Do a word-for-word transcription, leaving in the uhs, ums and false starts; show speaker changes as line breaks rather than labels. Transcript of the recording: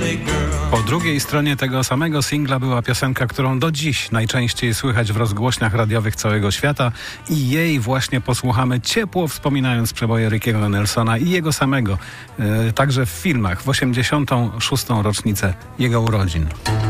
Po drugiej stronie tego samego singla była piosenka, którą do dziś najczęściej słychać w rozgłośniach radiowych całego świata i jej właśnie posłuchamy, ciepło wspominając przeboje Rickiego Nelsona i jego samego, e, także w filmach, w osiemdziesiątą szóstą rocznicę jego urodzin.